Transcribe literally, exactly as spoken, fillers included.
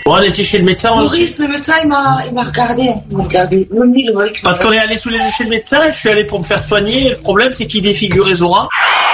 Bon, on était chez le médecin. Maurice, le médecin, il m'a, il m'a regardé. Il m'a regardé. Il m'a mis le mec. Parce qu'on est allé sous les yeux chez le médecin, je suis allé pour me faire soigner. Le problème, c'est qu'il défigurait Zora.